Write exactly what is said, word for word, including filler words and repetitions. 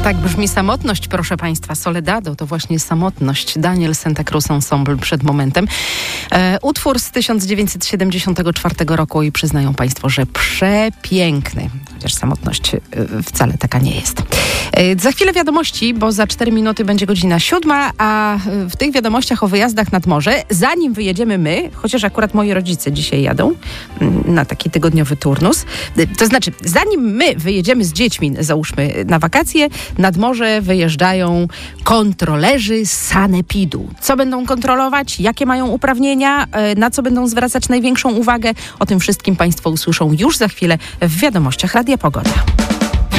Tak brzmi samotność, proszę Państwa. Soledado to właśnie samotność. Daniel Santa Cruz Ensemble przed momentem. E, utwór z tysiąc dziewięćset siedemdziesiątego czwartego roku i przyznają Państwo, że przepiękny. Chociaż samotność e, wcale taka nie jest. E, za chwilę wiadomości, bo za cztery minuty będzie godzina siódma, a w tych wiadomościach o wyjazdach nad morze, zanim wyjedziemy my, chociaż akurat moi rodzice dzisiaj jadą na taki tygodniowy turnus, to znaczy zanim my wyjedziemy z dziećmi, załóżmy, na wakacje, nad morze wyjeżdżają kontrolerzy sanepidu. Co będą kontrolować? Jakie mają uprawnienia? Na co będą zwracać największą uwagę? O tym wszystkim Państwo usłyszą już za chwilę w wiadomościach Radia Pogoda.